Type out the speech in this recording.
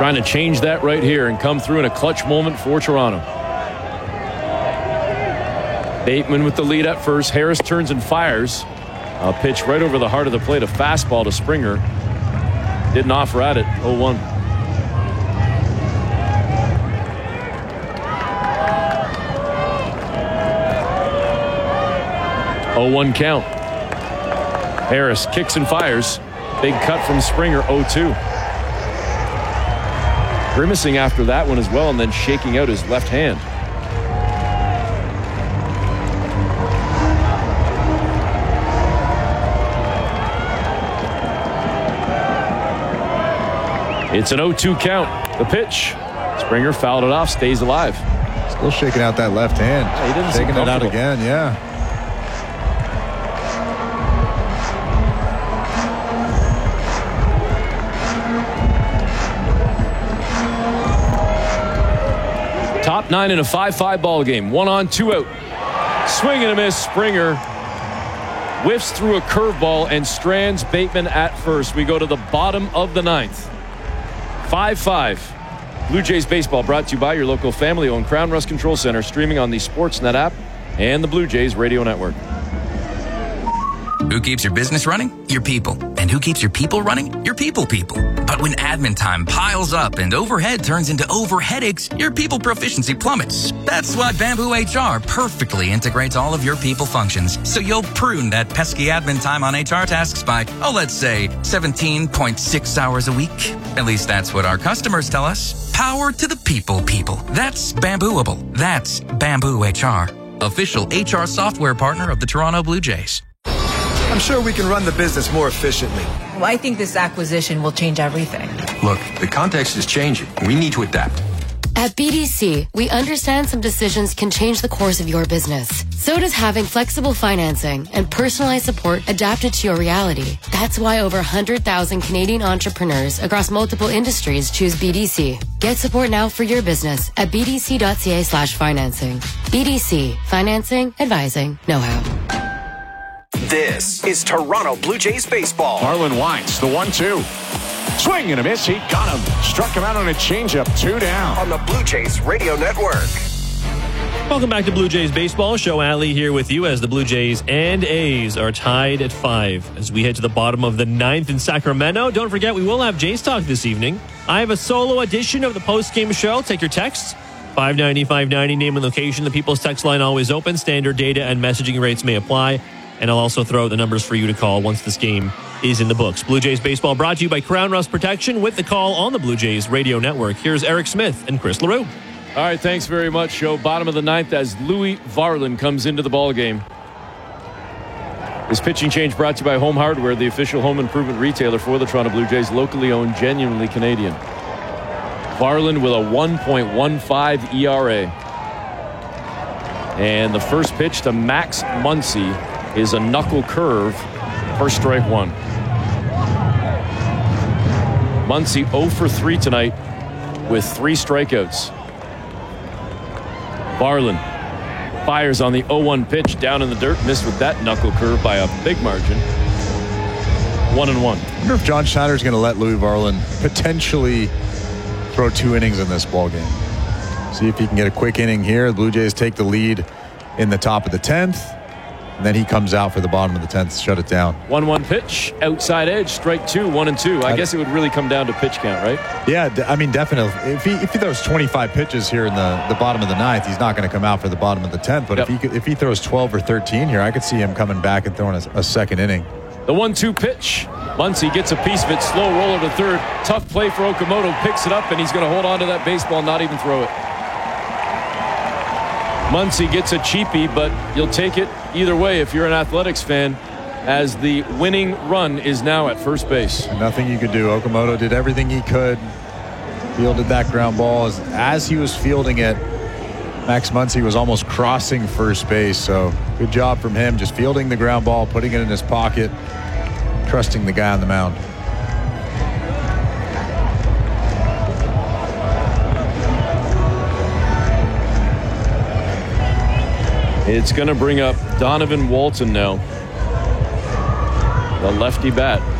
trying to change that right here and come through in a clutch moment for Toronto. Bateman with the lead at first. Harris turns and fires. A pitch right over the heart of the plate. A fastball to Springer. Didn't offer at it. 0-1. Oh, 1 count. Harris kicks and fires. Big cut from Springer. 0-2. Grimacing after that one as well, and then shaking out his left hand. It's an 0-2 count. The pitch. Springer fouled it off, stays alive. Still shaking out that left hand. Yeah, he didn't shaking it out again, yeah. Top 9 in a 5-5 ball game. 1 on, 2 out. Swing and a miss. Springer whiffs through a curveball and strands Bateman at first. We go to the bottom of the 9th. 5-5. Blue Jays baseball brought to you by your local family-owned Crown Rust Control Center, streaming on the Sportsnet app and the Blue Jays radio network. Who keeps your business running? Your people. And who keeps your people running? Your people. But when admin time piles up and overhead turns into overheadaches, your people proficiency plummets. That's why Bamboo HR perfectly integrates all of your people functions, so you'll prune that pesky admin time on HR tasks by, let's say, 17.6 hours a week. At least that's what our customers tell us. Power to the people. That's Bambooable. That's Bamboo HR. Official HR software partner of the Toronto Blue Jays. I'm sure we can run the business more efficiently. Well, I think this acquisition will change everything. Look, the context is changing. We need to adapt. At BDC, we understand some decisions can change the course of your business. So does having flexible financing and personalized support adapted to your reality. That's why over 100,000 Canadian entrepreneurs across multiple industries choose BDC. Get support now for your business at bdc.ca/financing. BDC. Financing, advising, know-how. This is Toronto Blue Jays baseball. Marlon winds the 1-2. Swing and a miss. He got him. Struck him out on a changeup. 2 down. On the Blue Jays radio network. Welcome back to Blue Jays baseball. Show Alley here with you as the Blue Jays and A's are tied at 5 as we head to the bottom of the 9th in Sacramento. Don't forget, we will have Jays Talk this evening. I have a solo edition of the post-game show. Take your texts. 590-590, name and location. The People's Text line always open. Standard data and messaging rates may apply. And I'll also throw out the numbers for you to call once this game is in the books. Blue Jays baseball brought to you by Crown Rust Protection with the call on the Blue Jays radio network. Here's Eric Smith and Chris LaRue. All right, thanks very much, Joe. Bottom of the 9th as Louis Varland comes into the ball game. This pitching change brought to you by Home Hardware, the official home improvement retailer for the Toronto Blue Jays, locally owned, genuinely Canadian. Varland with a 1.15 ERA. And the first pitch to Max Muncy is a knuckle curve for strike 1. Muncy 0 for 3 tonight with 3 strikeouts. Varland fires on the 0-1 pitch down in the dirt. Missed with that knuckle curve by a big margin. 1-1. I wonder if John Schneider's going to let Louis Varland potentially throw 2 innings in this ball game. See if he can get a quick inning here. The Blue Jays take the lead in the top of the 10th. And then he comes out for the bottom of the 10th to shut it down. 1-1 pitch, outside edge, strike 2, 1-2. I guess it would really come down to pitch count, right? Yeah, I mean, definitely. If he throws 25 pitches here in the bottom of the 9th, he's not going to come out for the bottom of the 10th. But if he throws 12 or 13 here, I could see him coming back and throwing a second inning. The 1-2 pitch. Muncy gets a piece of it, slow roller to third. Tough play for Okamoto, picks it up, and he's going to hold on to that baseball, not even throw it. Muncy gets a cheapie, but you'll take it either way if you're an Athletics fan, as the winning run is now at first base. Nothing you could do. Okamoto did everything he could. Fielded that ground ball. As he was fielding it, Max Muncy was almost crossing first base. So good job from him, just fielding the ground ball, putting it in his pocket, trusting the guy on the mound. It's going to bring up Donovan Walton now. The lefty bat.